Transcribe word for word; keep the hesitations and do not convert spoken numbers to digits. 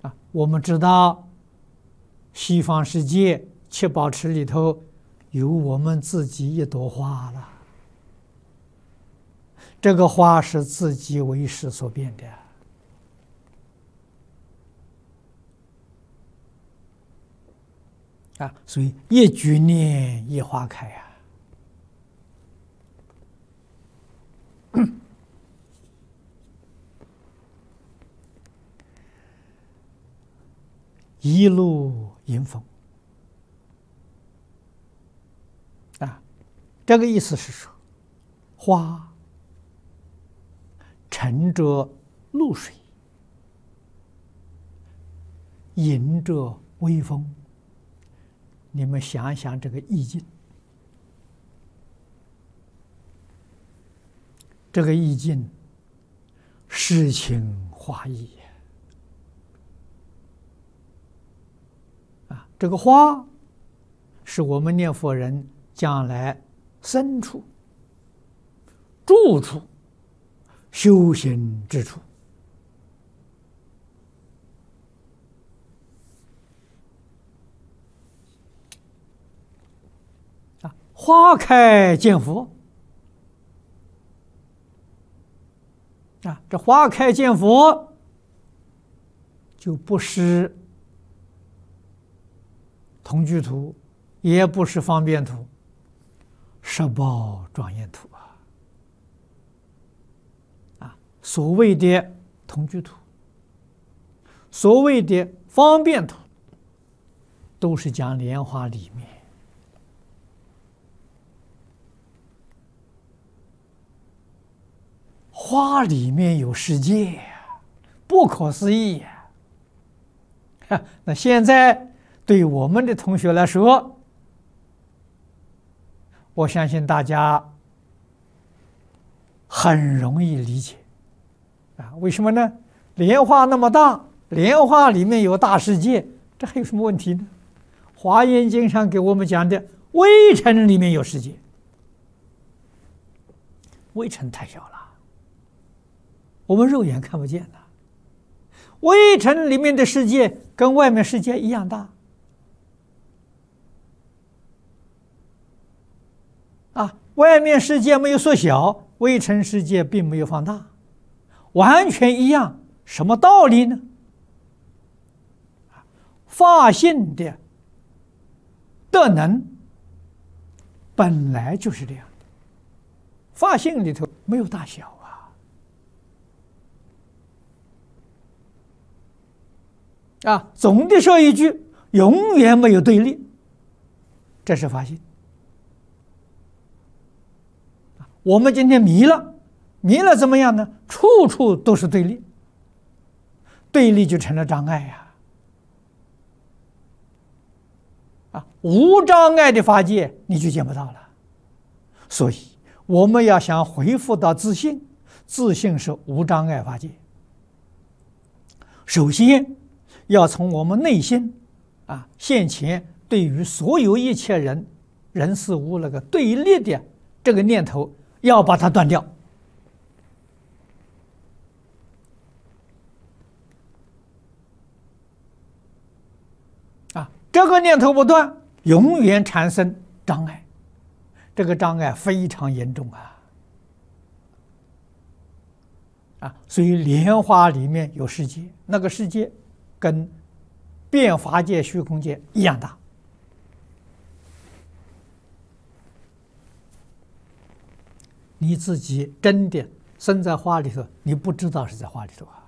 啊，我们知道西方世界七宝池里头有我们自己一朵花了，这个花是自己为识所变的。啊，所以一菊念一花开呀、啊。一路迎风啊，这个意思是说，花乘着露水，迎着微风。你们想想这个意境，这个意境诗情画意啊！这个花是我们念佛人将来身处、住处、修行之处。花开见佛啊，这花开见佛就不是同居土，也不是方便土，十宝庄严土啊！啊，所谓的同居土，所谓的方便土，都是讲莲花里面。花里面有世界，不可思议呀！那现在对我们的同学来说，我相信大家很容易理解啊。为什么呢？莲花那么大，莲花里面有大世界，这还有什么问题呢？华严经上给我们讲的，微尘里面有世界，微尘太小了。我们肉眼看不见的，微尘里面的世界跟外面世界一样大啊！外面世界没有缩小，微尘世界并没有放大，完全一样。什么道理呢？法性的德能本来就是这样的，法性里头没有大小。啊，总的说一句，永远没有对立，这是法性。我们今天迷了，迷了怎么样呢？处处都是对立，对立就成了障碍呀！啊，无障碍的法界你就见不到了。所以我们要想恢复到自信，自信是无障碍法界。首先要从我们内心啊，现前对于所有一切人、人事物那个对立的这个念头，要把它断掉。啊，这个念头不断，永远产生障碍，这个障碍非常严重啊！啊，所以莲花里面有世界，那个世界跟变法界、虚空界一样大。你自己真的生在花里头，你不知道是在花里头啊。